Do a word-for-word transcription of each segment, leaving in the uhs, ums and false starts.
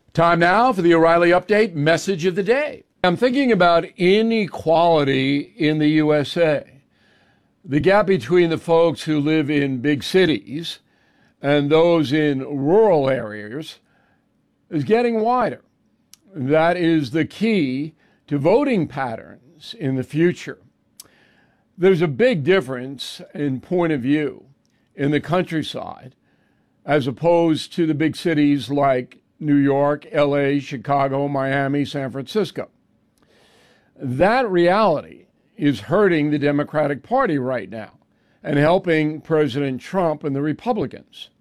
Time now for the O'Reilly Update message of the day. I'm thinking about inequality in the U S A. The gap between the folks who live in big cities and those in rural areas is getting wider. That is the key to voting patterns in the future. There's a big difference in point of view in the countryside as opposed to the big cities like New York, L A, Chicago, Miami, San Francisco. That reality is hurting the Democratic Party right now and helping President Trump and the Republicans.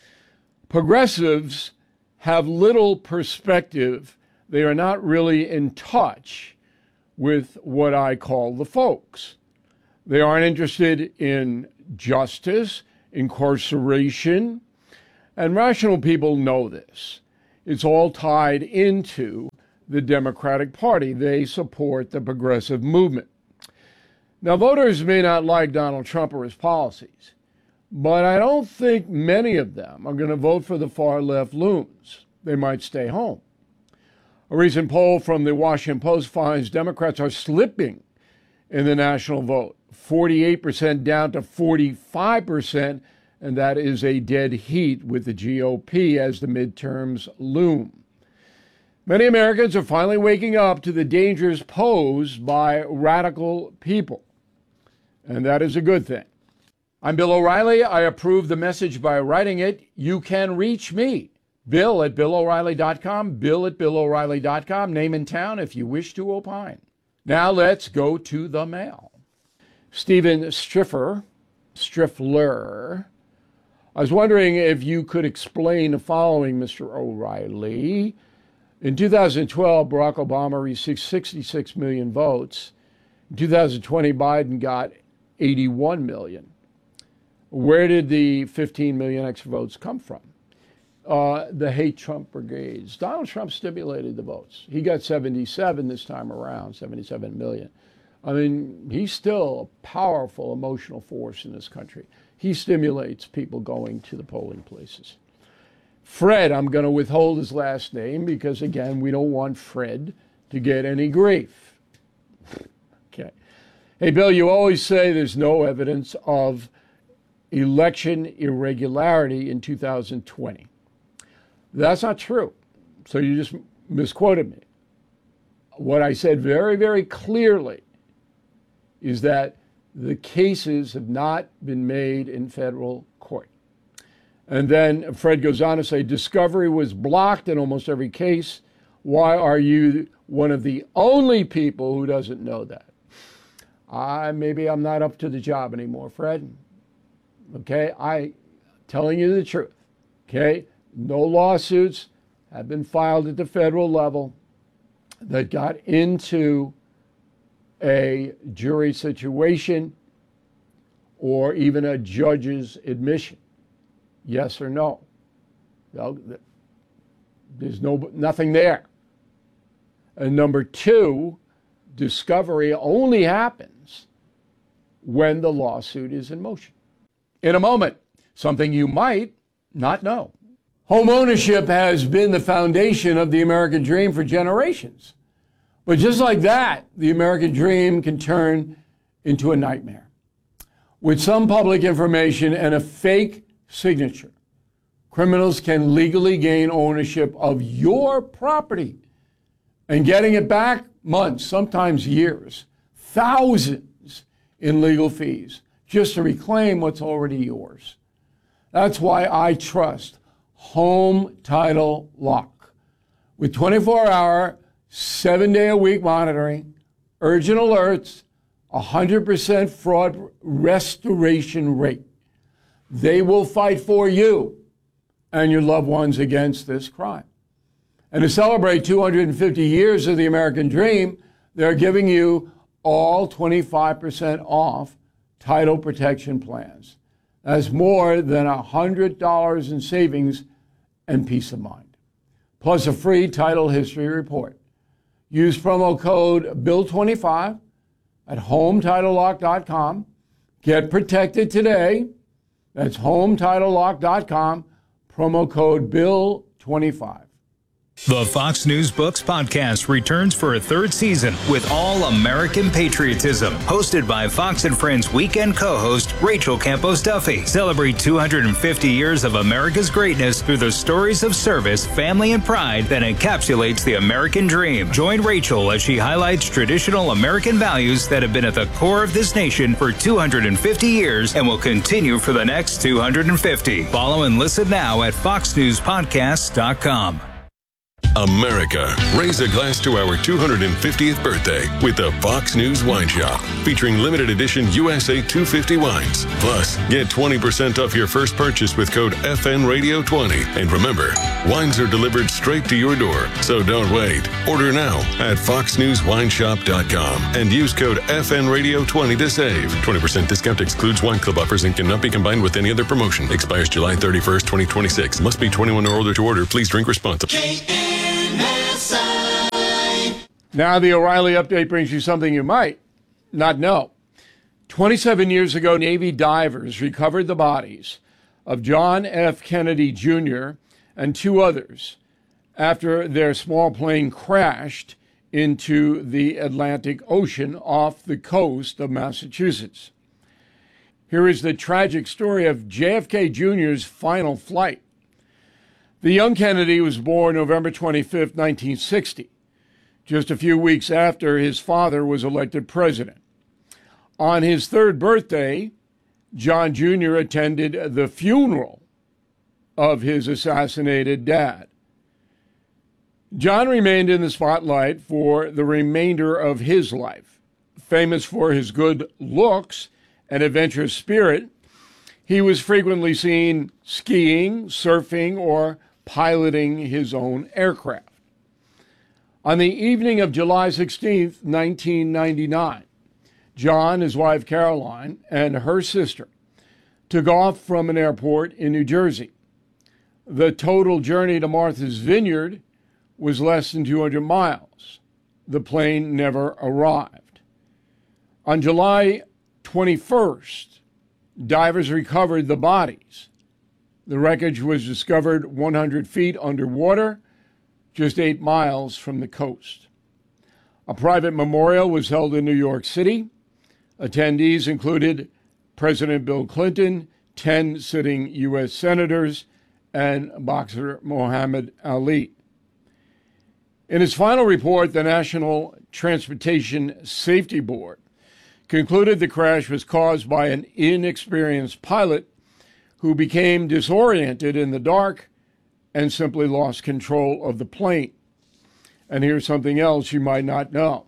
Progressives have little perspective. They are not really in touch with what I call the folks. They aren't interested in justice, incarceration, and rational people know this. It's all tied into the Democratic Party. They support the progressive movement. Now, voters may not like Donald Trump or his policies, but I don't think many of them are going to vote for the far-left loons. They might stay home. A recent poll from the Washington Post finds Democrats are slipping in the national vote, forty-eight percent down to forty-five percent, and that is a dead heat with the G O P as the midterms loom. Many Americans are finally waking up to the dangers posed by radical people, and that is a good thing. I'm Bill O'Reilly. I approve the message by writing it. You can reach me, Bill at Bill O'Reilly dot com, Bill at Bill O'Reilly dot com, name and town if you wish to opine. Now let's go to the mail. Stephen Striffer, Striffler, I was wondering if you could explain the following, Mister O'Reilly. In two thousand twelve, Barack Obama received sixty-six million votes. In two thousand twenty, Biden got eighty-one million. Where did the fifteen million extra votes come from? Uh, the hate Trump brigades. Donald Trump stimulated the votes. He got seventy-seven this time around, seventy-seven million. I mean, he's still a powerful emotional force in this country. He stimulates people going to the polling places. Fred, I'm going to withhold his last name because, again, we don't want Fred to get any grief. Okay. Hey, Bill, you always say there's no evidence of election irregularity in two thousand twenty. That's not true. So you just misquoted me. What I said very, very clearly is that the cases have not been made in federal court. And then Fred goes on to say, discovery was blocked in almost every case. Why are you one of the only people who doesn't know that? I, maybe I'm not up to the job anymore, Fred. Okay, I telling you the truth. Okay, no lawsuits have been filed at the federal level that got into a jury situation or even a judge's admission. Yes or no? Well, there's no nothing there. And number two, discovery only happens when the lawsuit is in motion. In a moment, something you might not know. Home ownership has been the foundation of the American dream for generations. But just like that, the American dream can turn into a nightmare. With some public information and a fake signature, criminals can legally gain ownership of your property and getting it back months, sometimes years, thousands in legal fees just to reclaim what's already yours. That's why I trust Home Title Lock. With twenty-four hour, seven day a week monitoring, urgent alerts, one hundred percent fraud restoration rate. They will fight for you and your loved ones against this crime. And to celebrate two hundred fifty years of the American dream, they're giving you all twenty-five percent off title protection plans. That's more than one hundred dollars in savings and peace of mind. Plus a free title history report. Use promo code Bill twenty-five at home title lock dot com. Get protected today. That's home title lock dot com. Promo code Bill twenty-five. The Fox News Books podcast returns for a third season with all American patriotism. Hosted by Fox and Friends weekend co-host Rachel Campos Duffy. Celebrate two hundred fifty years of America's greatness through the stories of service, family, and pride that encapsulates the American dream. Join Rachel as she highlights traditional American values that have been at the core of this nation for two hundred fifty years and will continue for the next two hundred fifty. Follow and listen now at fox news podcasts dot com. America, raise a glass to our two hundred fiftieth birthday with the Fox News Wine Shop, featuring limited edition U S A two fifty wines. Plus, get twenty percent off your first purchase with code F N Radio twenty. And remember, wines are delivered straight to your door, so don't wait. Order now at fox news wine shop dot com and use code F N Radio twenty to save. twenty percent discount excludes wine club offers and cannot be combined with any other promotion. Expires July thirty-first, twenty twenty-six. Must be twenty-one or older to order. Please drink responsibly. Now the O'Reilly Update brings you something you might not know. twenty-seven years ago, Navy divers recovered the bodies of John F. Kennedy Junior and two others after their small plane crashed into the Atlantic Ocean off the coast of Massachusetts. Here is the tragic story of J F K Junior's final flight. The young Kennedy was born November twenty-fifth, nineteen sixty. Just a few weeks after his father was elected president. On his third birthday, John Junior attended the funeral of his assassinated dad. John remained in the spotlight for the remainder of his life. Famous for his good looks and adventurous spirit, he was frequently seen skiing, surfing, or piloting his own aircraft. On the evening of July sixteenth, nineteen ninety-nine, John, his wife Caroline, and her sister took off from an airport in New Jersey. The total journey to Martha's Vineyard was less than two hundred miles. The plane never arrived. On July twenty-first, divers recovered the bodies. The wreckage was discovered one hundred feet underwater, just eight miles from the coast. A private memorial was held in New York City. Attendees included President Bill Clinton, ten sitting U S senators, and boxer Muhammad Ali. In its final report, the National Transportation Safety Board concluded the crash was caused by an inexperienced pilot who became disoriented in the dark and simply lost control of the plane. And here's something else you might not know.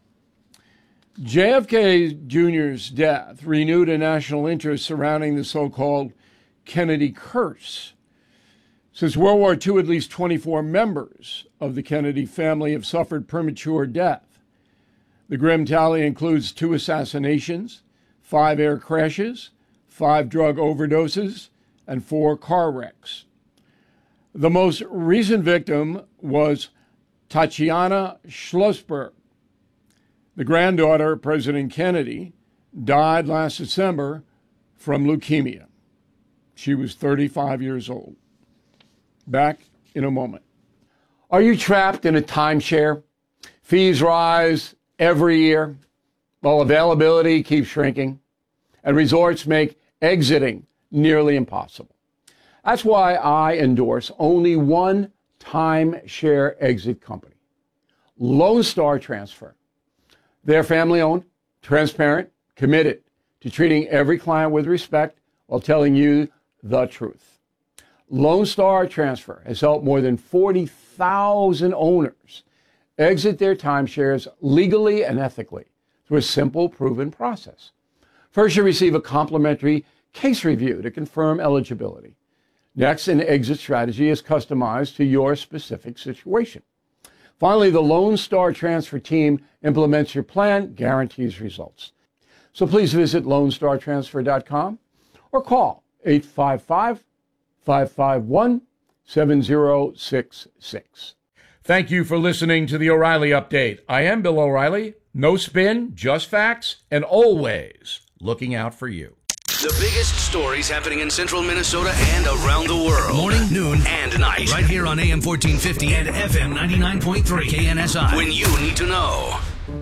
J F K Junior's death renewed a national interest surrounding the so-called Kennedy curse. Since World War Two, at least twenty-four members of the Kennedy family have suffered premature death. The grim tally includes two assassinations, five air crashes, five drug overdoses, and four car wrecks. The most recent victim was Tatiana Schlossberg. The granddaughter of President Kennedy died last December from leukemia. She was thirty-five years old. Back in a moment. Are you trapped in a timeshare? Fees rise every year while availability keeps shrinking, and resorts make exiting nearly impossible. That's why I endorse only one timeshare exit company, Lone Star Transfer. They're family-owned, transparent, committed to treating every client with respect while telling you the truth. Lone Star Transfer has helped more than forty thousand owners exit their timeshares legally and ethically through a simple, proven process. First, you receive a complimentary case review to confirm eligibility. Next, an exit strategy is customized to your specific situation. Finally, the Lone Star Transfer team implements your plan, guarantees results. So please visit lone star transfer dot com or call eight five five, five five one, seven zero six six. Thank you for listening to the O'Reilly Update. I am Bill O'Reilly. No spin, just facts, and always looking out for you. The biggest stories happening in central Minnesota and around the world. Morning, noon, and night. Right here on A M fourteen fifty and F M ninety-nine point three K N S I. When you need to know.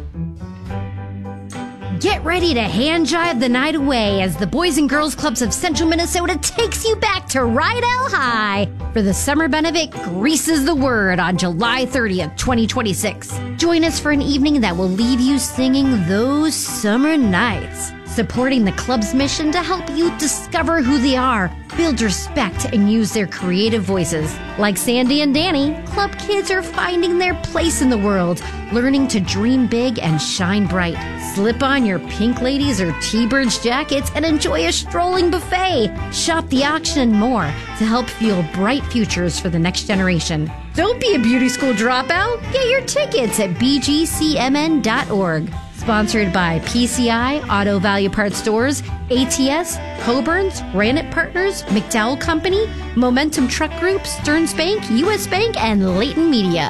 Get ready to hand jive the night away as the Boys and Girls Clubs of Central Minnesota takes you back to Rydell High for the summer benefit Greases the Word on July thirtieth, twenty twenty-six. Join us for an evening that will leave you singing those summer nights, supporting the club's mission to help youth discover who they are, build respect, and use their creative voices. Like Sandy and Danny, club kids are finding their place in the world, learning to dream big and shine bright. Slip on your pink ladies or T-Birds jackets and enjoy a strolling buffet. Shop the auction and more to help fuel bright futures for the next generation. Don't be a beauty school dropout. Get your tickets at b g c m n dot org. Sponsored by P C I, Auto Value Parts Stores, A T S, Coburn's, Granite Partners, McDowell Company, Momentum Truck Group, Stearns Bank, U S Bank, and Leighton Media.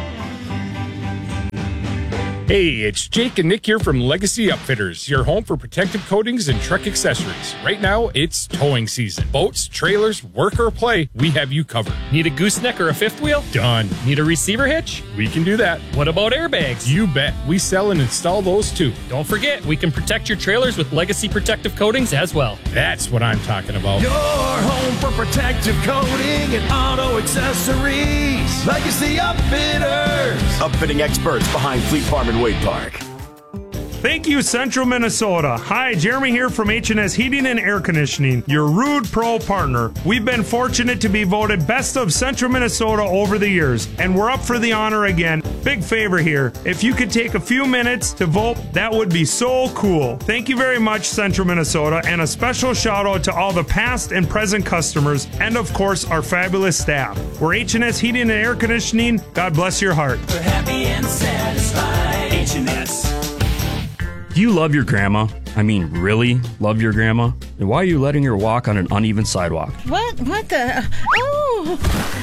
Hey, it's Jake and Nick here from Legacy Upfitters, your home for protective coatings and truck accessories. Right now, it's towing season. Boats, trailers, work or play, we have you covered. Need a gooseneck or a fifth wheel? Done. Need a receiver hitch? We can do that. What about airbags? You bet. We sell and install those too. Don't forget, we can protect your trailers with Legacy protective coatings as well. That's what I'm talking about. Your home for protective coating and auto accessories. Legacy Upfitters. Upfitting experts behind Fleet Farm and Wade Park. Thank you, Central Minnesota. Hi, Jeremy here from H and S Heating and Air Conditioning, your Rude Pro partner. We've been fortunate to be voted Best of Central Minnesota over the years, and we're up for the honor again. Big favor here. If you could take a few minutes to vote, that would be so cool. Thank you very much, Central Minnesota, and a special shout out to all the past and present customers, and of course, our fabulous staff. We're H and S Heating and Air Conditioning. God bless your heart. We're happy and satisfied. H and S. Do you love your grandma? I mean, really love your grandma? And why are you letting her walk on an uneven sidewalk? What? What the? Oh!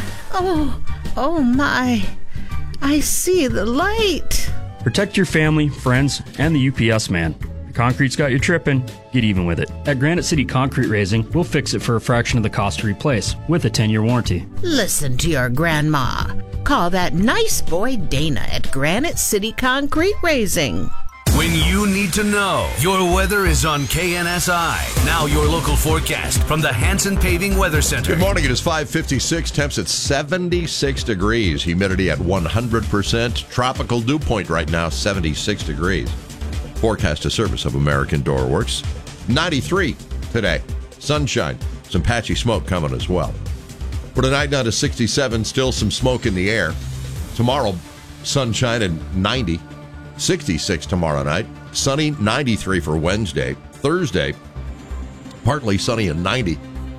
Oh! Oh my! I see the light! Protect your family, friends, and the U P S man. The concrete's got you tripping, get even with it. At Granite City Concrete Raising, we'll fix it for a fraction of the cost to replace, with a ten-year warranty. Listen to your grandma. Call that nice boy Dana at Granite City Concrete Raising. When you need to know, your weather is on K N S I. Now your local forecast from the Hanson Paving Weather Center. Good morning. It is five fifty-six. Temps at seventy-six degrees. Humidity at one hundred percent. Tropical dew point right now, seventy-six degrees. Forecast a service of American Door Works. ninety-three today. Sunshine. Some patchy smoke coming as well. For tonight, down to sixty-seven. Still some smoke in the air. Tomorrow, sunshine and ninety. sixty-six tomorrow night. Sunny, ninety-three for Wednesday. Thursday, partly sunny and ninety.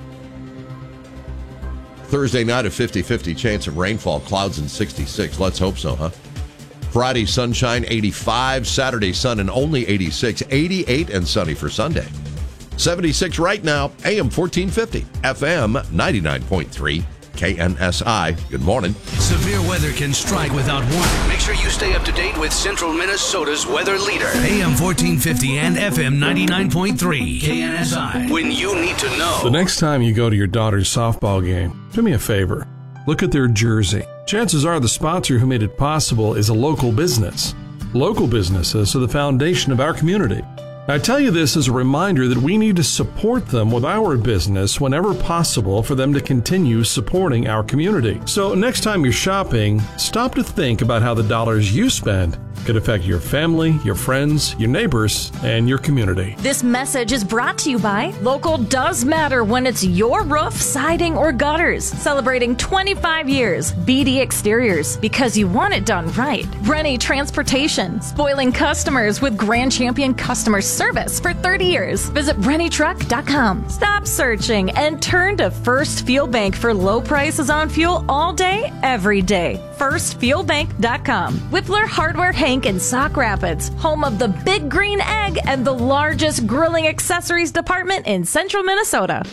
Thursday night, a fifty-fifty chance of rainfall. Clouds and sixty-six. Let's hope so, huh? Friday, sunshine, eighty-five. Saturday, sun and only eighty-six. eighty-eight and sunny for Sunday. seventy-six right now. A M fourteen fifty. F M ninety-nine point three. K N S I. Good morning. Severe weather can strike without warning. Make sure you stay up to date with Central Minnesota's weather leader. A M fourteen fifty and F M ninety-nine point three. K N S I. When you need to know. The next time you go to your daughter's softball game, do me a favor. Look at their jersey. Chances are the sponsor who made it possible is a local business. Local businesses are the foundation of our community. I tell you this as a reminder that we need to support them with our business whenever possible for them to continue supporting our community. So next time you're shopping, stop to think about how the dollars you spend could affect your family, your friends, your neighbors, and your community. This message is brought to you by Local Does Matter when it's your roof, siding, or gutters. Celebrating twenty-five years. B D Exteriors, because you want it done right. Rennie Transportation, spoiling customers with Grand Champion customer service for thirty years. Visit rennie truck dot com. Stop searching and turn to First Fuel Bank for low prices on fuel all day, every day. first fuel bank dot com. Whippler Hardware Hank in Sauk Rapids, home of the Big Green Egg and the largest grilling accessories department in central Minnesota.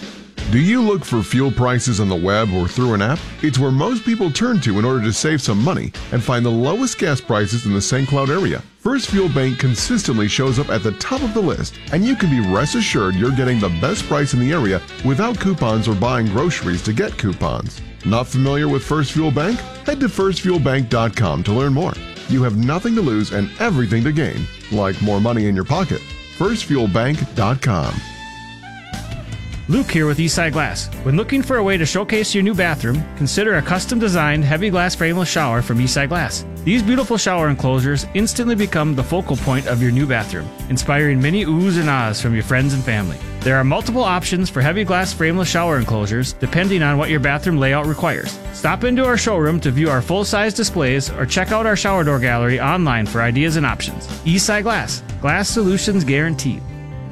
Do you look for fuel prices on the web or through an app? It's where most people turn to in order to save some money and find the lowest gas prices in the Saint Cloud area. First Fuel Bank consistently shows up at the top of the list, and you can be rest assured you're getting the best price in the area without coupons or buying groceries to get coupons. Not familiar with First Fuel Bank? Head to first fuel bank dot com to learn more. You have nothing to lose and everything to gain, like more money in your pocket. first fuel bank dot com. Luke here with Eastside Glass. When looking for a way to showcase your new bathroom, consider a custom-designed heavy glass frameless shower from Eastside Glass. These beautiful shower enclosures instantly become the focal point of your new bathroom, inspiring many oohs and ahs from your friends and family. There are multiple options for heavy glass frameless shower enclosures depending on what your bathroom layout requires. Stop into our showroom to view our full-size displays or check out our shower door gallery online for ideas and options. Eastside Glass. Glass solutions guaranteed.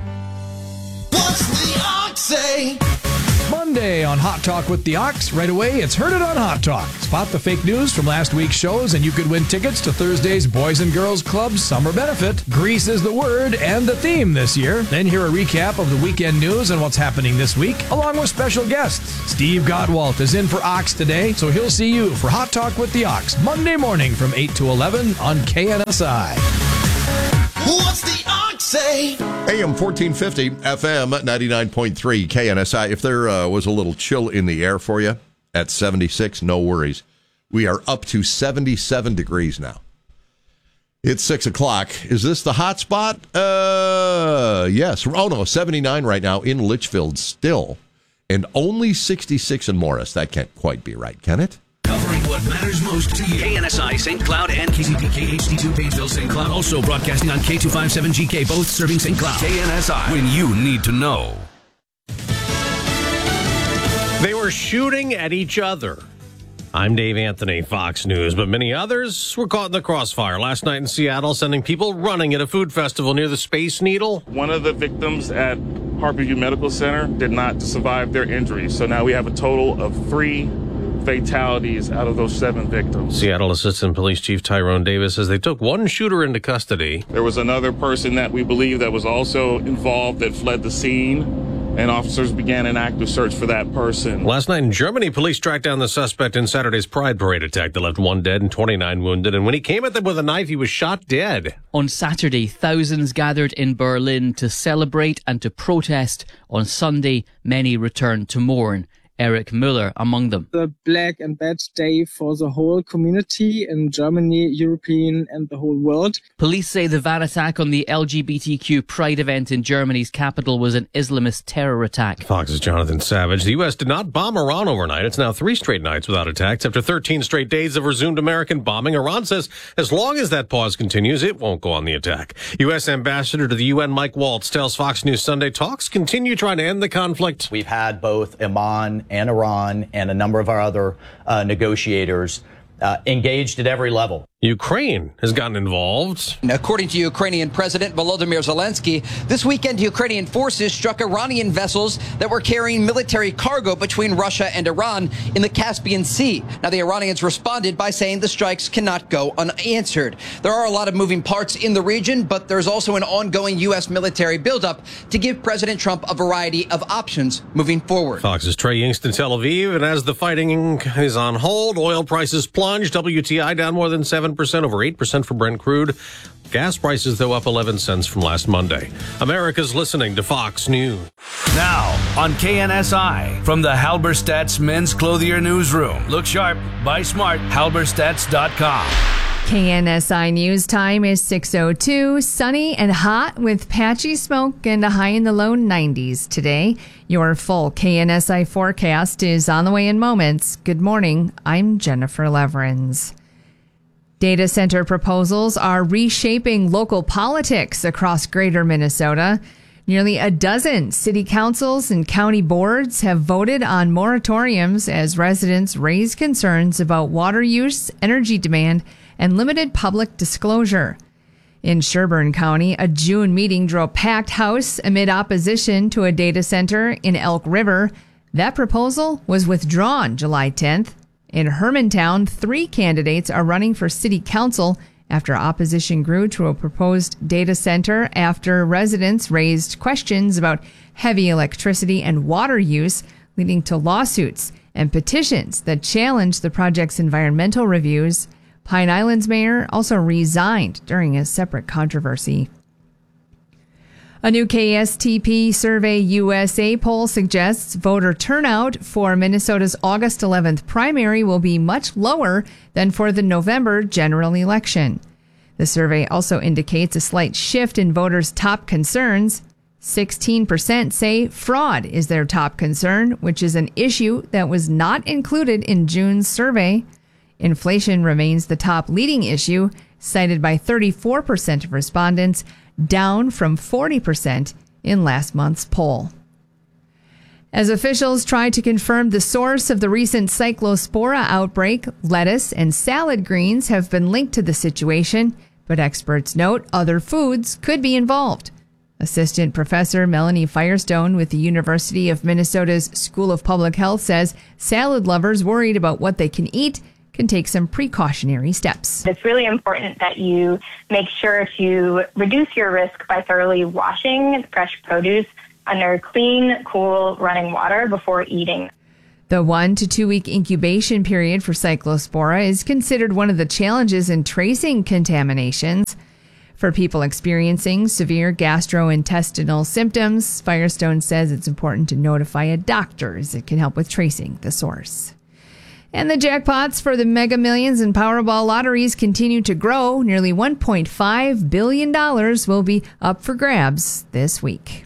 Say. Monday on Hot Talk with the Ox. Right away, it's Heard It on Hot Talk. Spot the fake news from last week's shows, and you could win tickets to Thursday's Boys and Girls Club Summer Benefit. Grease is the word and the theme this year. Then hear a recap of the weekend news and what's happening this week, along with special guests. Steve Godwalt is in for Ox today, so he'll see you for Hot Talk with the Ox Monday morning from eight to eleven on K N S I. What's the Ox say? A M fourteen fifty, F M ninety-nine point three, K N S I. If there uh, was a little chill in the air for you at seventy-six, no worries. We are up to seventy-seven degrees now. It's six o'clock. Is this the hot spot? Uh, yes. Oh, no, seventy-nine right now in Litchfield still. And only sixty-six in Morris. That can't quite be right, can it? Covering what matters most to you. K N S I, Saint Cloud, and K C P K H D two, Painesville, Saint Cloud. Also broadcasting on K two fifty-seven G K, both serving Saint Cloud. K N S I, when you need to know. They were shooting at each other. I'm Dave Anthony, Fox News, but many others were caught in the crossfire last night in Seattle, sending people running at a food festival near the Space Needle. One of the victims at Harborview Medical Center did not survive their injuries, so now we have a total of three fatalities out of those seven victims. Seattle Assistant Police Chief Tyrone Davis says they took one shooter into custody. There was another person that we believe that was also involved that fled the scene, and officers began an active search for that person. Last night in Germany, police tracked down the suspect in Saturday's Pride Parade attack that left one dead and twenty-nine wounded, and when he came at them with a knife, he was shot dead. On Saturday, thousands gathered in Berlin to celebrate and to protest. On Sunday, many returned to mourn. Eric Müller among them. The black and bad day for the whole community in Germany, European and the whole world. Police say the van attack on the L G B T Q Pride event in Germany's capital was an Islamist terror attack. Fox's Jonathan Savage. The U S did not bomb Iran overnight. It's now three straight nights without attacks. After thirteen straight days of resumed American bombing, Iran says as long as that pause continues, it won't go on the attack. U S Ambassador to the U N Mike Waltz tells Fox News Sunday talks continue trying to end the conflict. We've had both Oman and Iran and a number of our other uh, negotiators uh, engaged at every level. Ukraine has gotten involved. According to Ukrainian President Volodymyr Zelensky, this weekend Ukrainian forces struck Iranian vessels that were carrying military cargo between Russia and Iran in the Caspian Sea. Now, the Iranians responded by saying the strikes cannot go unanswered. There are a lot of moving parts in the region, but there's also an ongoing U S military buildup to give President Trump a variety of options moving forward. Fox's Trey Yingst in Tel Aviv, and as the fighting is on hold, oil prices plunge. W T I down more than seven percent, over eight percent for Brent crude. Gas prices, though, up eleven cents from last Monday. America's listening to Fox News. Now, on K N S I, from the Halberstadt's Men's Clothier Newsroom. Look sharp, buy smart, halberstadts dot com. K N S I News time is six oh two, sunny and hot with patchy smoke and a high in the low nineties today. Your full K N S I forecast is on the way in moments. Good morning, I'm Jennifer Leverins. Data center proposals are reshaping local politics across greater Minnesota. Nearly a dozen city councils and county boards have voted on moratoriums as residents raise concerns about water use, energy demand, and limited public disclosure. In Sherburne County, a June meeting drew a packed house amid opposition to a data center in Elk River. That proposal was withdrawn July tenth. In Hermantown, three candidates are running for city council after opposition grew to a proposed data center after residents raised questions about heavy electricity and water use, leading to lawsuits and petitions that challenge the project's environmental reviews. Pine Island's mayor also resigned during a separate controversy. A new K S T P Survey U S A poll suggests voter turnout for Minnesota's August eleventh primary will be much lower than for the November general election. The survey also indicates a slight shift in voters' top concerns. sixteen percent say fraud is their top concern, which is an issue that was not included in June's survey. Inflation remains the top leading issue, cited by thirty-four percent of respondents, down from forty percent in last month's poll. As officials try to confirm the source of the recent Cyclospora outbreak, lettuce and salad greens have been linked to the situation, but experts note other foods could be involved. Assistant Professor Melanie Firestone with the University of Minnesota's School of Public Health says salad lovers worried about what they can eat can take some precautionary steps. It's really important that you make sure to reduce your risk by thoroughly washing fresh produce under clean, cool, running water before eating. The one to two week incubation period for Cyclospora is considered one of the challenges in tracing contaminations. For people experiencing severe gastrointestinal symptoms, Firestone says it's important to notify a doctor as it can help with tracing the source. And the jackpots for the Mega Millions and Powerball lotteries continue to grow. Nearly one point five billion dollars will be up for grabs this week.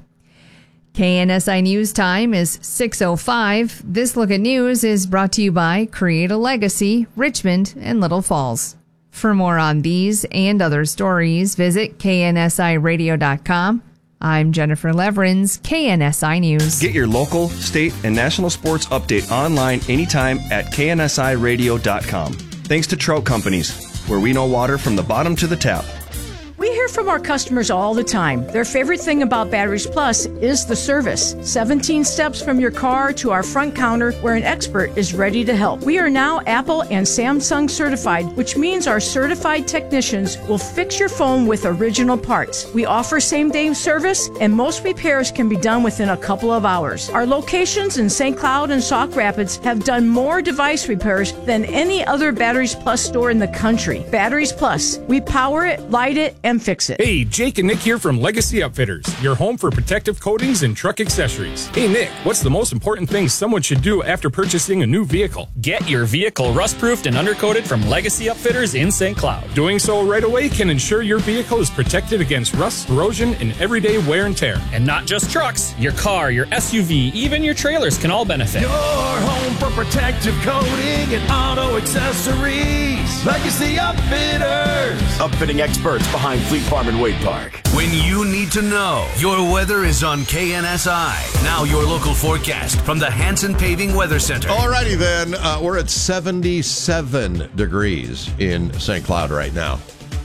K N S I News Time is six oh five. This Look at News is brought to you by Create a Legacy, Richmond and Little Falls. For more on these and other stories, visit K N S I radio dot com. I'm Jennifer Leverins, K N S I News. Get your local, state, and national sports update online anytime at K N S I radio dot com. Thanks to Trout Companies, where we know water from the bottom to the tap. We hear from our customers all the time. Their favorite thing about Batteries Plus is the service. seventeen steps from your car to our front counter where an expert is ready to help. We are now Apple and Samsung certified, which means our certified technicians will fix your phone with original parts. We offer same-day service, and most repairs can be done within a couple of hours. Our locations in Saint Cloud and Sauk Rapids have done more device repairs than any other Batteries Plus store in the country. Batteries Plus. We power it, light it, and fix it. Hey, Jake and Nick here from Legacy Upfitters, your home for protective coatings and truck accessories. Hey, Nick, what's the most important thing someone should do after purchasing a new vehicle? Get your vehicle rust-proofed and undercoated from Legacy Upfitters in Saint Cloud. Doing so right away can ensure your vehicle is protected against rust, corrosion, and everyday wear and tear. And not just trucks. Your car, your S U V, even your trailers can all benefit. Your home for protective coating and auto accessories. Legacy Upfitters. Upfitting experts behind Fleet Farm and Wade Park. When you need to know, your weather is on K N S I. Now your local forecast from the Hanson Paving Weather Center. Alrighty then, uh, we're at seventy-seven degrees in Saint Cloud right now.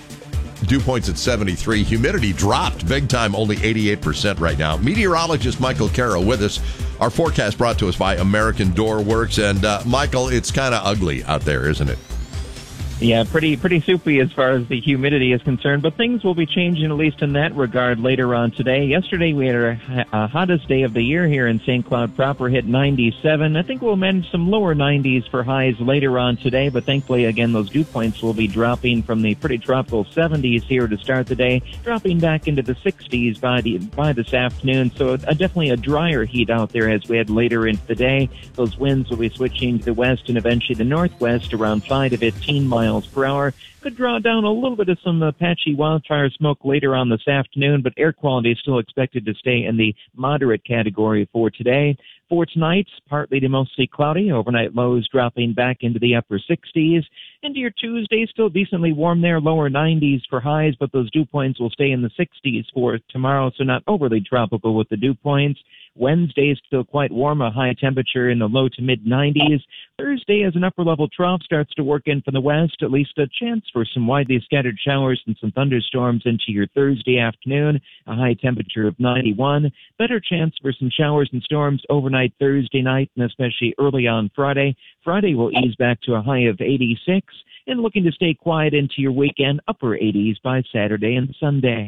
Dew points at seventy-three. Humidity dropped big time, only eighty-eight percent right now. Meteorologist Michael Carroll with us. Our forecast brought to us by American Door Works. And uh, Michael, it's kind of ugly out there, isn't it? Yeah, pretty pretty soupy as far as the humidity is concerned, but things will be changing at least in that regard later on today. Yesterday we had our uh, hottest day of the year here in Saint Cloud proper, hit ninety-seven. I think we'll manage some lower nineties for highs later on today, but thankfully, again, those dew points will be dropping from the pretty tropical seventies here to start the day, dropping back into the sixties by the by this afternoon. So uh, definitely a drier heat out there as we head later into the day. Those winds will be switching to the west and eventually the northwest around five to fifteen miles per hour. Could draw down a little bit of some uh, patchy wildfire smoke later on this afternoon, but air quality is still expected to stay in the moderate category for today. For tonight, partly to mostly cloudy. Overnight lows dropping back into the upper sixties. Into your Tuesday, still decently warm there, lower nineties for highs, but those dew points will stay in the sixties for tomorrow, so not overly tropical with the dew points. Wednesday is still quite warm, a high temperature in the low to mid nineties. Thursday, as an upper level trough starts to work in from the west, at least a chance for some widely scattered showers and some thunderstorms into your Thursday afternoon, a high temperature of ninety-one. Better chance for some showers and storms overnight Thursday night and especially early on Friday. Friday will ease back to a high of eighty-six and looking to stay quiet into your weekend, upper eighties by Saturday and Sunday.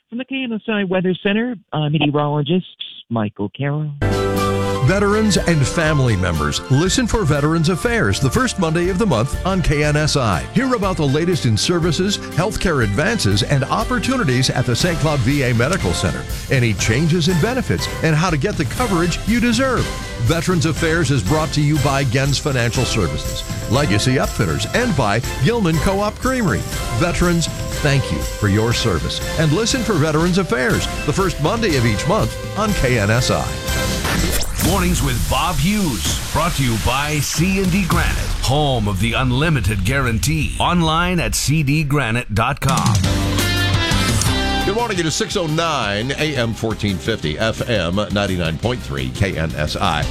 From the K N S I Weather Center, I'm meteorologist Michael Carroll. Veterans and family members, listen for Veterans Affairs the first Monday of the month on K N S I. Hear about the latest in services, healthcare advances, and opportunities at the Saint Cloud V A Medical Center. Any changes in benefits and how to get the coverage you deserve. Veterans Affairs is brought to you by Gens Financial Services, Legacy Upfitters, and by Gilman Co-op Creamery. Veterans, thank you for your service. And listen for Veterans Affairs the first Monday of each month on K N S I. Mornings with Bob Hughes, brought to you by C and D Granite, home of the unlimited guarantee. Online at c d granite dot com. Good morning. It is six oh nine, A M fourteen fifty, F M ninety-nine point three, K N S I.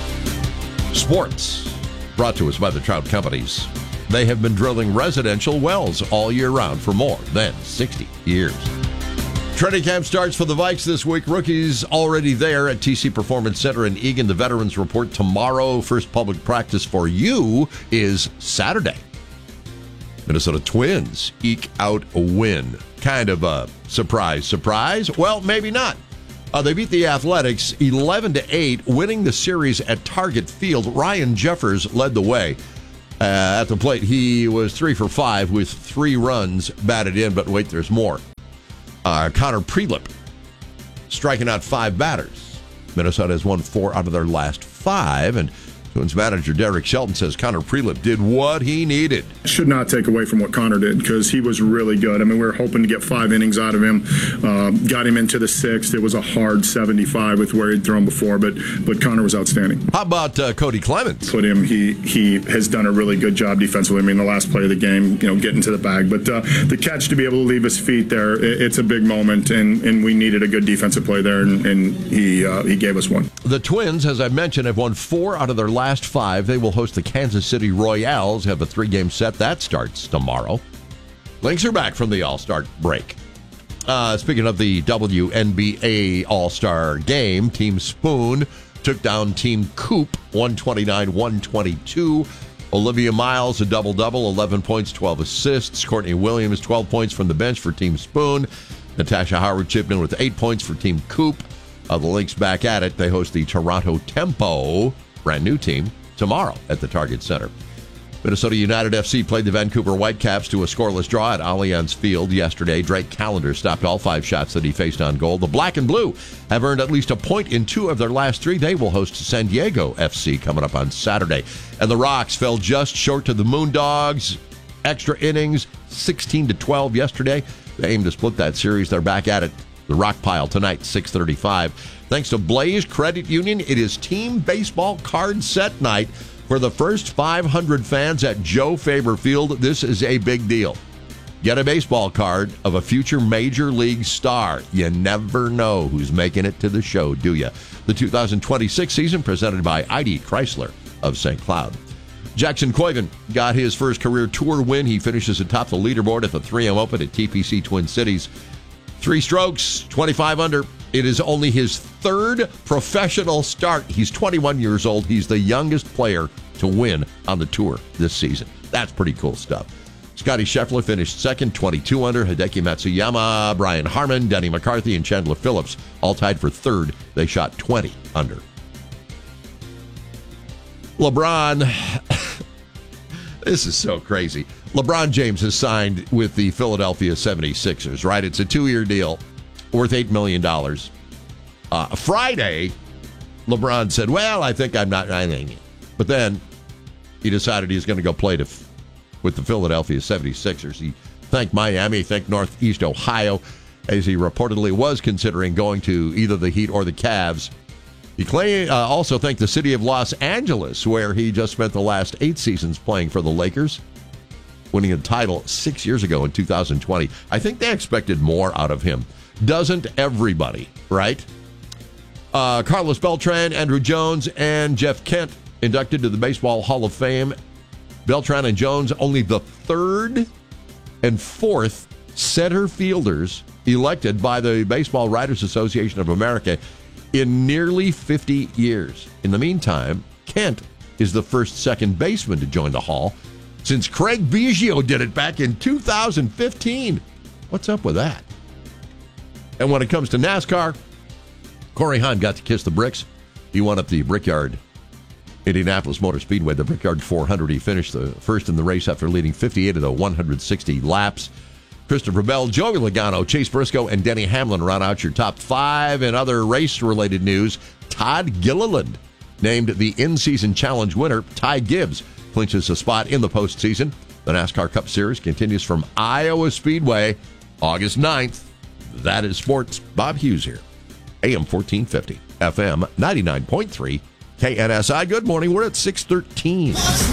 Sports, brought to us by the Trout Companies. They have been drilling residential wells all year round for more than sixty years. Training camp starts for the Vikes this week. Rookies already there at T C Performance Center in Eagan. The veterans report tomorrow. First public practice for you is Saturday. Minnesota Twins eke out a win. Kind of a surprise, surprise? Well, maybe not. Uh, they beat the Athletics eleven to eight, winning the series at Target Field. Ryan Jeffers led the way. Uh, at the plate, he was three for five with three runs batted in, but wait, there's more. Uh, Connor Prelip striking out five batters. Minnesota has won four out of their last five, and Twins manager Derek Shelton says Connor Prelip did what he needed. Should not take away from what Connor did because he was really good. I mean, we were hoping to get five innings out of him. Uh, got him into the sixth. It was a hard seventy-five with where he'd thrown before, but but Connor was outstanding. How about uh, Cody Clemens? Put him. He he has done a really good job defensively. I mean, the last play of the game, you know, getting to the bag, but uh, the catch to be able to leave his feet there, it, it's a big moment, and, and we needed a good defensive play there, and, and he uh, he gave us one. The Twins, as I mentioned, have won four out of their last five. They will host the Kansas City Royals, have a three-game set. That starts tomorrow. Lynx are back from the All-Star break. Uh, speaking of the W N B A All-Star game, Team Spoon took down Team Coop one twenty-nine one twenty-two. Olivia Miles, a double-double, eleven points, twelve assists. Courtney Williams, twelve points from the bench for Team Spoon. Natasha Howard chipped in with eight points for Team Coop. Uh, the Lynx back at it. They host the Toronto Tempo, brand new team, tomorrow at the Target Center. Minnesota United F C played the Vancouver Whitecaps to a scoreless draw at Allianz Field yesterday. Drake Callender stopped all five shots that he faced on goal. The Black and Blue have earned at least a point in two of their last three. They will host San Diego F C coming up on Saturday. And the Rocks fell just short to the Moondogs. Extra innings, sixteen to twelve yesterday. They aim to split that series. They're back at it. The Rock Pile tonight, six thirty-five. Thanks to Blaze Credit Union, it is Team Baseball Card Set Night for the first five hundred fans at Joe Faber Field. This is a big deal. Get a baseball card of a future Major League star. You never know who's making it to the show, do you? The two thousand twenty-six season presented by I D Chrysler of Saint Cloud. Jackson Koiven got his first career tour win. He finishes atop the leaderboard at the three M Open at T P C Twin Cities. Three strokes, twenty-five under. It is only his third professional start. He's twenty-one years old. He's the youngest player to win on the tour this season. That's pretty cool stuff. Scotty Scheffler finished second, twenty-two under. Hideki Matsuyama, Brian Harmon, Denny McCarthy, and Chandler Phillips all tied for third. They shot twenty under. LeBron, this is so crazy. LeBron James has signed with the Philadelphia seventy-sixers, right? It's a two-year deal worth eight million dollars. Uh, Friday, LeBron said, well, I think I'm not signing it. But then he decided he's going to go play to, with the Philadelphia seventy-sixers. He thanked Miami, thanked Northeast Ohio, as he reportedly was considering going to either the Heat or the Cavs. He claimed, uh, also thanked the city of Los Angeles, where he just spent the last eight seasons playing for the Lakers, winning a title six years ago in two thousand twenty. I think they expected more out of him. Doesn't everybody, right? Uh, Carlos Beltran, Andrew Jones, and Jeff Kent inducted to the Baseball Hall of Fame. Beltran and Jones only the third and fourth center fielders elected by the Baseball Writers Association of America in nearly fifty years. In the meantime, Kent is the first second baseman to join the Hall since Craig Biggio did it back in two thousand fifteen. What's up with that? And when it comes to NASCAR, Corey Heim got to kiss the bricks. He won at the Brickyard Indianapolis Motor Speedway, the Brickyard four hundred. He finished the first in the race after leading fifty-eight of the one hundred sixty laps. Christopher Bell, Joey Logano, Chase Briscoe, and Denny Hamlin round out your top five. In other race-related news, Todd Gilliland named the in-season challenge winner. Ty Gibbs clinches a spot in the postseason. The NASCAR Cup Series continues from Iowa Speedway August ninth. That is sports. Bob Hughes here. A M fourteen fifty, F M ninety-nine point three, K N S I. Good morning. We're at six thirteen.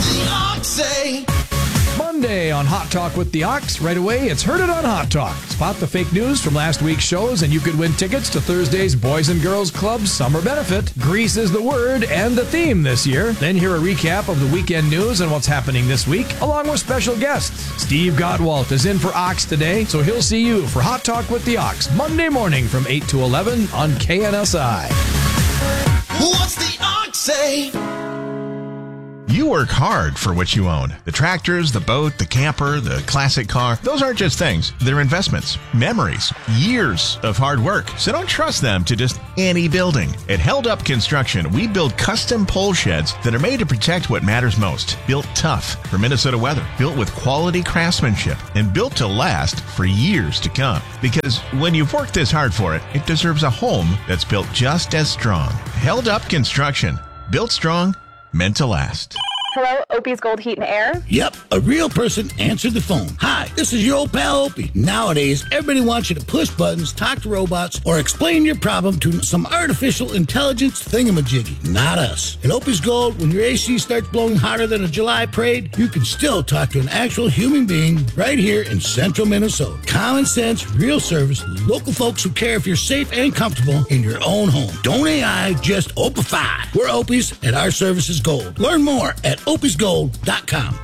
Monday on Hot Talk with the Ox. Right away, it's Heard It on Hot Talk. Spot the fake news from last week's shows, and you could win tickets to Thursday's Boys and Girls Club Summer Benefit. Grease is the word and the theme this year. Then hear a recap of the weekend news and what's happening this week, along with special guests. Steve Gottwalt is in for Ox today, so he'll see you for Hot Talk with the Ox Monday morning from eight to eleven on K N S I. What's the Ox say? You work hard for what you own. The tractors, the boat, the camper, the classic car. Those aren't just things. They're investments, memories, years of hard work. So don't trust them to just any building. At Held Up Construction, we build custom pole sheds that are made to protect what matters most. Built tough for Minnesota weather. Built with quality craftsmanship. And built to last for years to come. Because when you've worked this hard for it, it deserves a home that's built just as strong. Held Up Construction. Built strong, meant to last. Hello, Opie's Gold Heat and Air? Yep, a real person answered the phone. Hi, this is your old pal Opie. Nowadays, everybody wants you to push buttons, talk to robots, or explain your problem to some artificial intelligence thingamajiggy. Not us. At Opie's Gold, when your A C starts blowing hotter than a July parade, you can still talk to an actual human being right here in central Minnesota. Common sense, real service, local folks who care if you're safe and comfortable in your own home. Don't A I, just Opify. We're Opie's, and our service is gold. Learn more at opies gold dot com.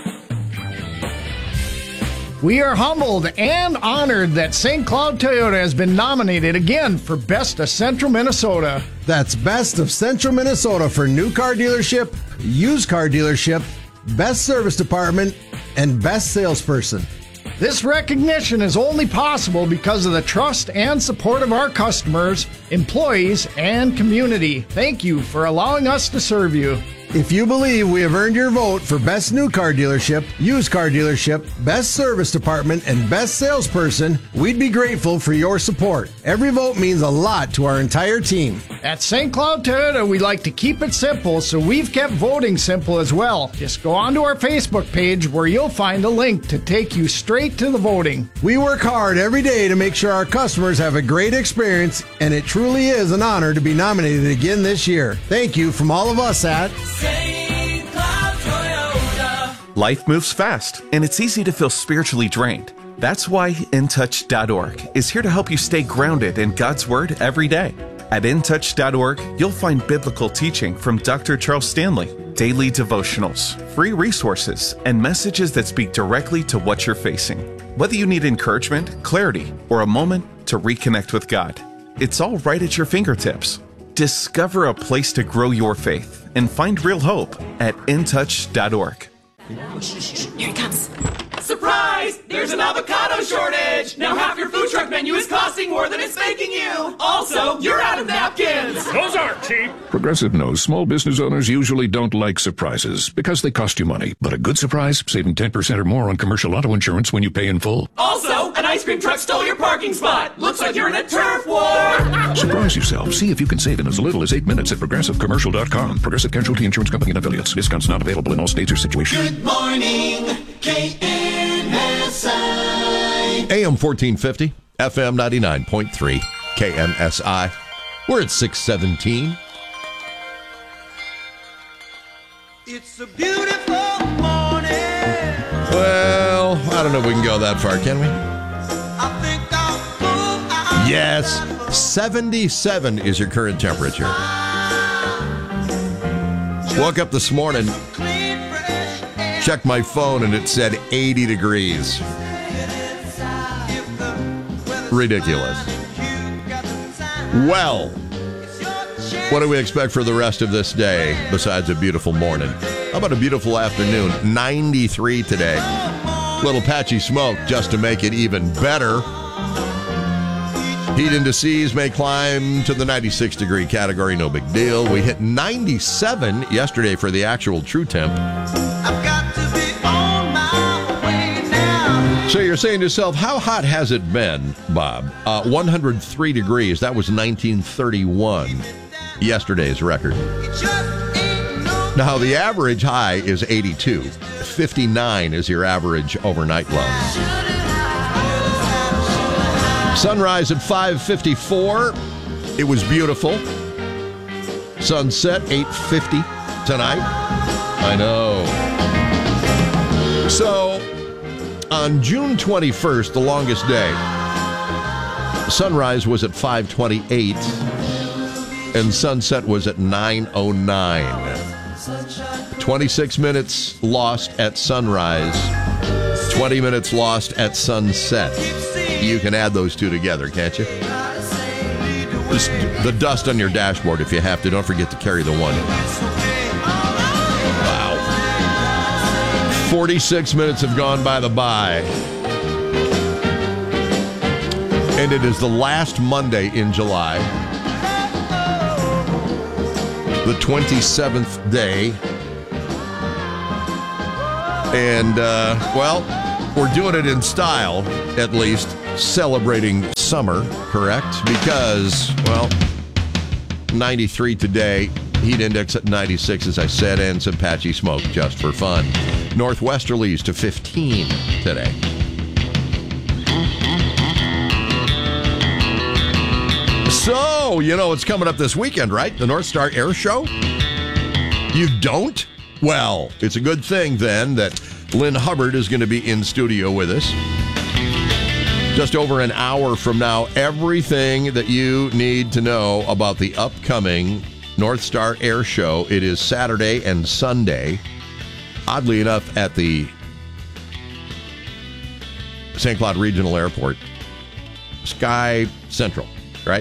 We are humbled and honored that Saint Cloud Toyota has been nominated again for Best of Central Minnesota. That's Best of Central Minnesota for new car dealership, used car dealership, best service department, and best salesperson. This recognition is only possible because of the trust and support of our customers, employees, and community. Thank you for allowing us to serve you. If you believe we have earned your vote for Best New Car Dealership, Used Car Dealership, Best Service Department, and Best Salesperson, we'd be grateful for your support. Every vote means a lot to our entire team. At Saint Cloud Toyota, we like to keep it simple, so we've kept voting simple as well. Just go onto our Facebook page where you'll find a link to take you straight to the voting. We work hard every day to make sure our customers have a great experience, and it truly is an honor to be nominated again this year. Thank you from all of us at Saint Cloud Toyota. Life moves fast, and it's easy to feel spiritually drained. That's why in touch dot org is here to help you stay grounded in God's Word every day. At in touch dot org, you'll find biblical teaching from Doctor Charles Stanley, daily devotionals, free resources, and messages that speak directly to what you're facing. Whether you need encouragement, clarity, or a moment to reconnect with God, it's all right at your fingertips. Discover a place to grow your faith and find real hope at in touch dot org. Here it comes. Surprise! There's an avocado shortage! Now half your food truck menu is costing more than it's making you! Also, you're out of napkins! Those aren't cheap! Progressive knows small business owners usually don't like surprises because they cost you money. But a good surprise, saving ten percent or more on commercial auto insurance when you pay in full. Also, an ice cream truck stole your parking spot! Looks like you're in a turf war! Surprise yourself. See if you can save in as little as eight minutes at progressive commercial dot com. Progressive Casualty Insurance Company and affiliates. Discounts not available in all states or situations. Good morning, K N S I. A M fourteen fifty, F M ninety-nine point three, K N S I. We're at six seventeen. It's a beautiful morning. Well, I don't know if we can go that far, can we? I think I'll go Yes. seventy-seven is your current temperature. Woke up this morning, checked my phone, and it said eighty degrees. Ridiculous. Well, what do we expect for the rest of this day besides a beautiful morning? How about a beautiful afternoon? ninety-three today. Little patchy smoke just to make it even better. Heat indices may climb to the ninety-six degree category, no big deal. We hit ninety-seven yesterday for the actual true temp. So you're saying to yourself, how hot has it been, Bob? Uh, one hundred three degrees. That was nineteen thirty-one, yesterday's record. Now, the average high is eighty-two. fifty-nine is your average overnight low. Sunrise at five fifty-four. It was beautiful. Sunset, eight fifty tonight. I know. So, on June twenty-first, the longest day, sunrise was at five twenty-eight, and sunset was at nine oh nine. twenty-six minutes lost at sunrise, twenty minutes lost at sunset. You can add those two together, can't you? Just the dust on your dashboard if you have to. Don't forget to carry the one. Wow. forty-six minutes have gone by the by. And it is the last Monday in July. The twenty-seventh day. And, uh, well, we're doing it in style, at least, celebrating summer, correct? Because, well, ninety-three today, heat index at ninety-six, as I said, and some patchy smoke just for fun. Northwesterlies to fifteen today. So, you know what's coming up this weekend, right? The North Star Air Show? You don't? Well, it's a good thing then that Lynn Hubbard is going to be in studio with us. Just over an hour from now, everything that you need to know about the upcoming North Star Air Show. It is Saturday and Sunday. Oddly enough, at the Saint Cloud Regional Airport, Sky Central, right?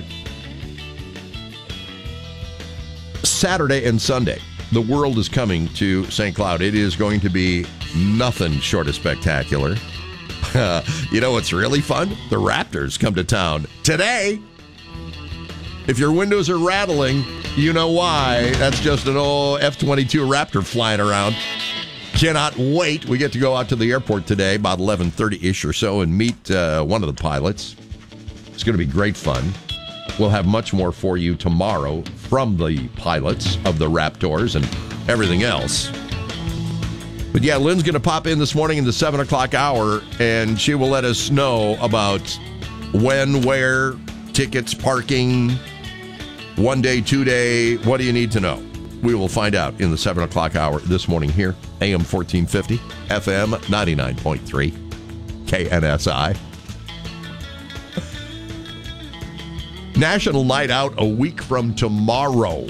Saturday and Sunday, the world is coming to Saint Cloud. It is going to be nothing short of spectacular. Uh, you know what's really fun? The Raptors come to town today. If your windows are rattling, you know why. That's just an old F twenty-two Raptor flying around. Cannot wait. We get to go out to the airport today, about eleven thirty-ish or so, and meet uh, one of the pilots. It's going to be great fun. We'll have much more for you tomorrow from the pilots of the Raptors and everything else. But yeah, Lynn's going to pop in this morning in the seven o'clock hour, and she will let us know about when, where, tickets, parking, one day, two day, what do you need to know? We will find out in the seven o'clock hour this morning here, A M fourteen fifty, F M ninety-nine point three, K N S I. National Night Out a week from tomorrow.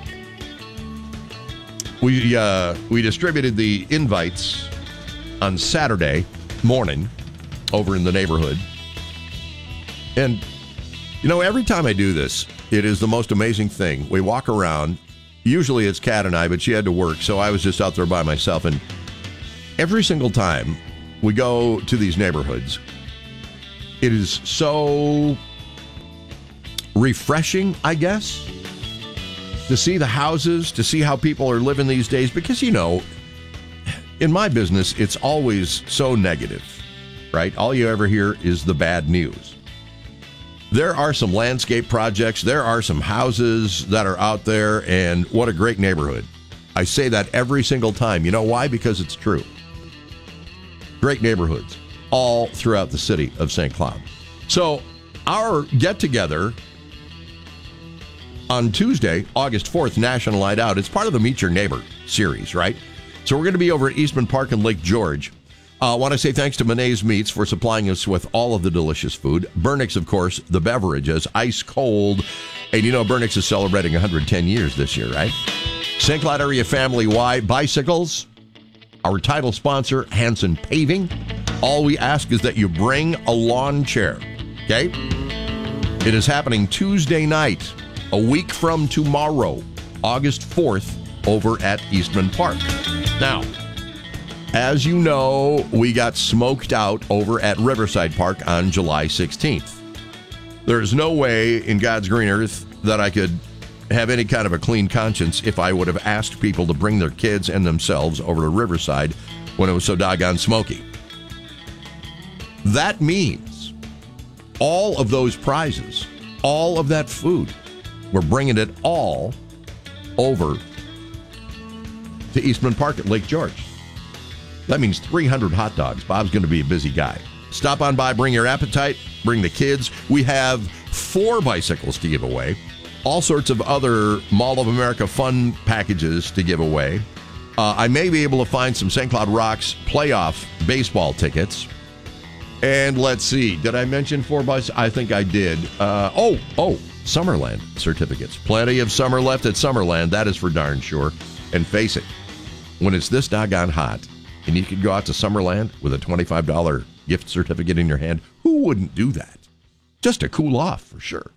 We uh, we distributed the invites on Saturday morning over in the neighborhood. And, you know, every time I do this, it is the most amazing thing. We walk around. Usually it's Kat and I, but she had to work, so I was just out there by myself. And every single time we go to these neighborhoods, it is so refreshing, I guess, to see the houses, to see how people are living these days. Because, you know, in my business, it's always so negative, right? All you ever hear is the bad news. There are some landscape projects. There are some houses that are out there, and what a great neighborhood. I say that every single time. You know why? Because it's true. Great neighborhoods all throughout the city of Saint Cloud. So our get-together on Tuesday, August fourth, National Night Out, it's part of the Meet Your Neighbor series, right? So we're going to be over at Eastman Park and Lake George. I uh, want to say thanks to Monet's Meats for supplying us with all of the delicious food. Burnix, of course, the beverages, ice cold. And you know, Burnix is celebrating one hundred ten years this year, right? Saint Cloud Area Family Y Bicycles. Our title sponsor, Hanson Paving. All we ask is that you bring a lawn chair, okay? It is happening Tuesday night, a week from tomorrow, August fourth, over at Eastman Park. Now, as you know, we got smoked out over at Riverside Park on July sixteenth. There is no way in God's green earth that I could have any kind of a clean conscience if I would have asked people to bring their kids and themselves over to Riverside when it was so doggone smoky. That means all of those prizes, all of that food, we're bringing it all over to Eastman Park at Lake George. That means three hundred hot dogs. Bob's going to be a busy guy. Stop on by, bring your appetite, bring the kids. We have four bicycles to give away, all sorts of other Mall of America fun packages to give away. Uh, I may be able to find some Saint Cloud Rocks playoff baseball tickets. And let's see, did I mention four bicycles? I think I did. Uh, oh, oh, Summerland certificates. Plenty of summer left at Summerland. That is for darn sure. And face it, when it's this doggone hot and you could go out to Summerland with a twenty-five dollars gift certificate in your hand, who wouldn't do that? Just to cool off, for sure.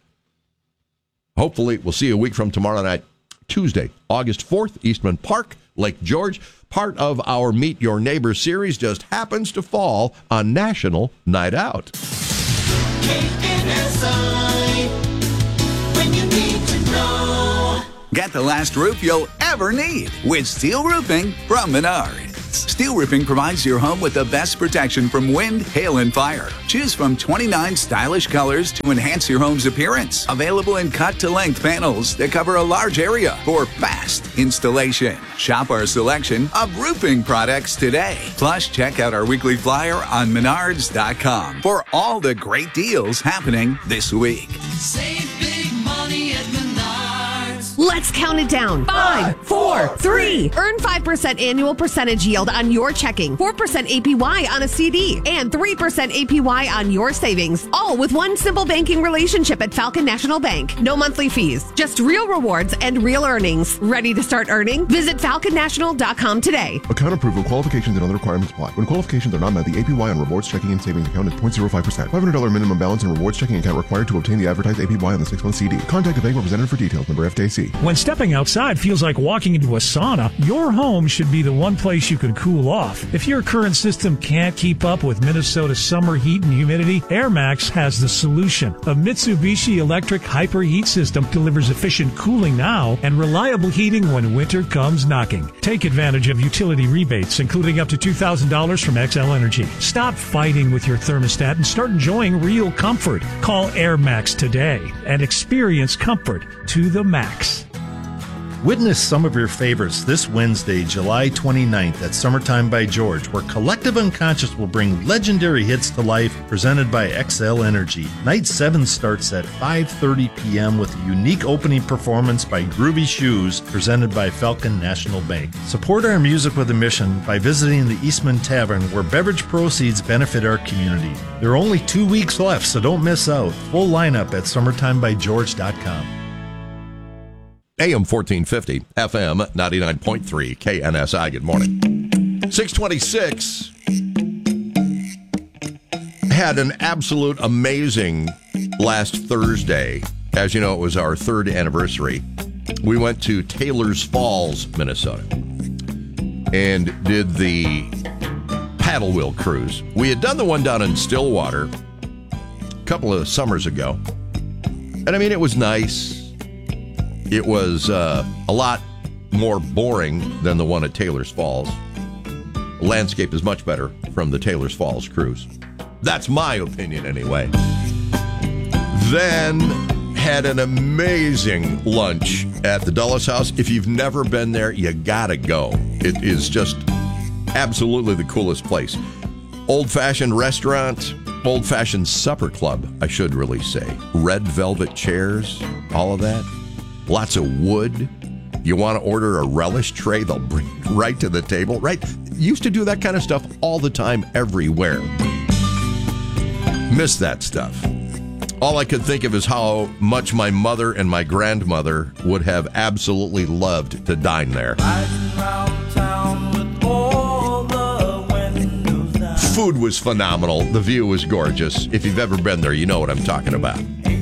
Hopefully, we'll see you a week from tomorrow night, Tuesday, August fourth, Eastman Park, Lake George. Part of our Meet Your Neighbor series just happens to fall on National Night Out. K N S I, when you need to know. Get the last roof you'll ever need with Steel Roofing from Menards. Steel Roofing provides your home with the best protection from wind, hail, and fire. Choose from twenty-nine stylish colors to enhance your home's appearance. Available in cut-to-length panels that cover a large area for fast installation. Shop our selection of roofing products today. Plus, check out our weekly flyer on menards dot com for all the great deals happening this week. Save big money at Menards. Let's count it down. Five, four, three. Earn five percent annual percentage yield on your checking, four percent A P Y on a C D, and three percent A P Y on your savings. All with one simple banking relationship at Falcon National Bank. No monthly fees, just real rewards and real earnings. Ready to start earning? Visit falcon national dot com today. Account approval, qualifications, and other requirements apply. When qualifications are not met, the A P Y on rewards checking and savings account is zero point zero five percent. five hundred dollars minimum balance and rewards checking account required to obtain the advertised A P Y on the six-month C D. Contact a bank representative for details. Member F D I C. When stepping outside feels like walking into a sauna, your home should be the one place you can cool off. If your current system can't keep up with Minnesota's summer heat and humidity, AirMax has the solution. A Mitsubishi electric hyper heat system delivers efficient cooling now and reliable heating when winter comes knocking. Take advantage of utility rebates, including up to two thousand dollars from X L Energy. Stop fighting with your thermostat and start enjoying real comfort. Call AirMax today and experience comfort to the max. Witness some of your favorites this Wednesday, July twenty-ninth at Summertime by George, where Collective Unconscious will bring legendary hits to life presented by X L Energy. Night seven starts at five thirty p.m. with a unique opening performance by Groovy Shoes presented by Falcon National Bank. Support our music with a mission by visiting the Eastman Tavern, where beverage proceeds benefit our community. There are only two weeks left, so don't miss out. Full lineup at summertime by george dot com. A M fourteen fifty, F M ninety-nine point three, K N S I. Good morning. six twenty-six had an absolute amazing last Thursday. As you know, it was our third anniversary. We went to Taylor's Falls, Minnesota, and did the paddle wheel cruise. We had done the one down in Stillwater a couple of summers ago. And I mean, it was nice. It was uh, a lot more boring than the one at Taylor's Falls. The landscape is much better from the Taylor's Falls cruise. That's my opinion anyway. Then had an amazing lunch at the Dulles House. If you've never been there, you gotta go. It is just absolutely the coolest place. Old-fashioned restaurant, old-fashioned supper club, I should really say. Red velvet chairs, all of that. Lots of wood. You want to order a relish tray, they'll bring it right to the table, right? Used to do that kind of stuff all the time, everywhere. Miss that stuff. All I could think of is how much my mother and my grandmother would have absolutely loved to dine there. Food was phenomenal. The view was gorgeous. If you've ever been there, you know what I'm talking about.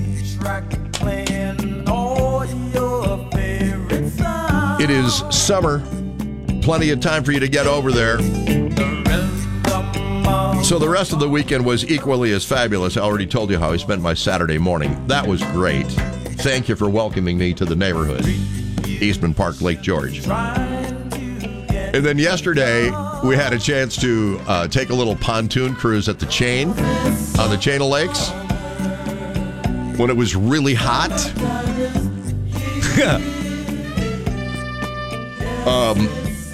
It is summer. Plenty of time for you to get over there. So the rest of the weekend was equally as fabulous. I already told you how I spent my Saturday morning. That was great. Thank you for welcoming me to the neighborhood. Eastman Park, Lake George. And then yesterday, we had a chance to uh, take a little pontoon cruise at the Chain, on the Chain of Lakes, when it was really hot. um,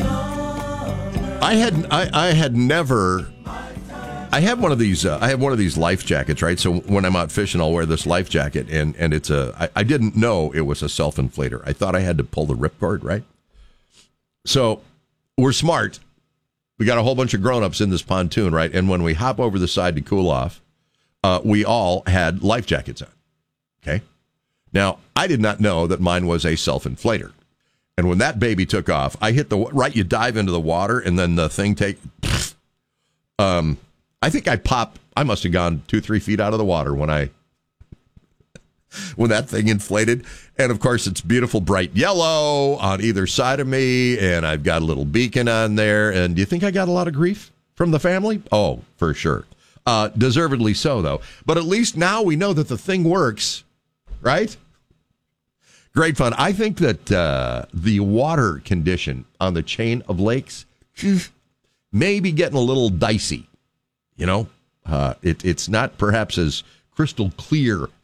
I had I, I had never. I have one of these. Uh, I have one of these life jackets, right? So when I'm out fishing, I'll wear this life jacket, and and it's a. I, I didn't know it was a self-inflator. I thought I had to pull the ripcord, right? So we're smart. We got a whole bunch of grown-ups in this pontoon, right? And when we hop over the side to cool off, uh, we all had life jackets on. Okay. Now I did not know that mine was a self-inflator, and when that baby took off, I hit the right. You dive into the water, and then the thing take. Um. I think I popped, I must have gone two, three feet out of the water when I, when that thing inflated. And of course, it's beautiful, bright yellow on either side of me. And I've got a little beacon on there. And do you think I got a lot of grief from the family? Oh, for sure. Uh, deservedly so, though. But at least now we know that the thing works, right? Great fun. I think that uh, the water condition on the Chain of Lakes may be getting a little dicey. You know, uh, it, it's not perhaps as crystal clear